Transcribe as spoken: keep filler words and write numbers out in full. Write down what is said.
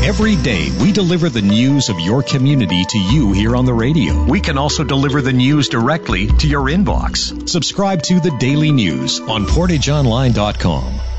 Every day, we deliver the news of your community to you here on the radio. We can also deliver the news directly to your inbox. Subscribe to the Daily News on portage online dot com.